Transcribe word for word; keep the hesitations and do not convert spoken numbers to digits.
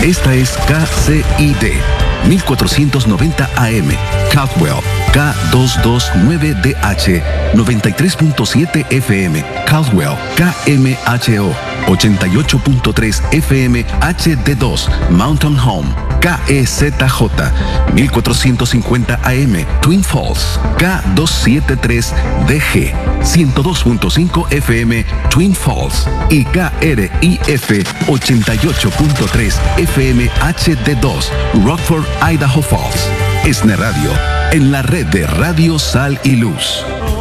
Esta es K C I D, mil cuatrocientos noventa A M, Caldwell, K doscientos veintinueve D H, noventa y tres punto siete F M, Caldwell, K M H O, ochenta y ocho punto tres F M H D dos, Mountain Home, K E Z J, mil cuatrocientos cincuenta A M, Twin Falls, K doscientos setenta y tres D G, ciento dos punto cinco F M, Twin Falls, y K R I F ochenta y ocho punto tres F M H D dos, Rockford, Idaho Falls. ESNE Radio, en la red de Radio Sal y Luz.